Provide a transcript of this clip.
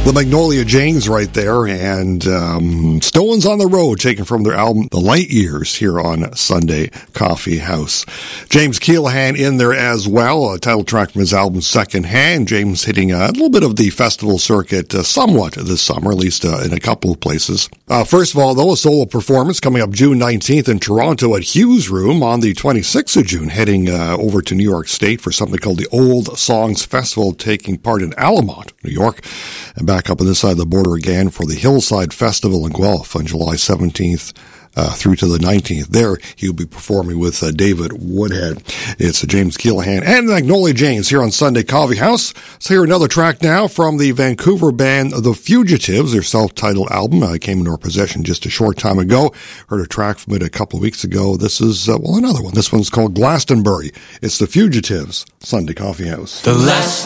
The Magnolia Janes right there, and Stones on the Road, taken from their album The Light Years, here on Sunday Coffee House. James Keelaghan in there as well, a title track from his album Second Hand. James hitting a little bit of the festival circuit somewhat this summer, at least in a couple of places. First of all, though, a solo performance coming up June 19th in Toronto at Hughes Room. On the 26th of June, heading over to New York State for something called the Old Songs Festival, taking part in Allemont, New York. And back up on this side of the border again for the Hillside Festival in Guelph on July 17th through to the 19th. There, he'll be performing with David Woodhead. It's James Keelaghan and Magnolia Janes here on Sunday Coffee House. Let's hear another track now from the Vancouver band The Fugitives. Their self-titled album came into our possession just a short time ago. Heard a track from it a couple of weeks ago. This is, another one. This one's called Glastonbury. It's The Fugitives, Sunday Coffee House. The last